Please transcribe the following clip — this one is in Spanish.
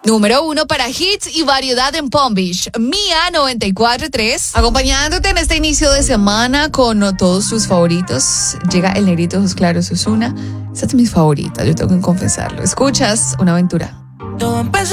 Número 1 para hits y variedad en Palm Beach. Mía 94.3. Acompañándote en este inicio de semana con todos tus favoritos. Llega el negrito ojos claros Ozuna. Esa es mi favorita, yo tengo que confesarlo. Escuchas Una Aventura.